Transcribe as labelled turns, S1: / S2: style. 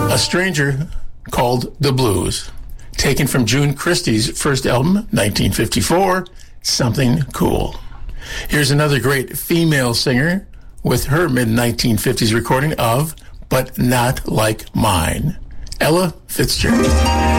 S1: A Stranger Called the Blues, taken from June Christie's first album, 1954, Something Cool. Here's another great female singer with her mid-1950s recording of But Not Like Mine, Ella Fitzgerald.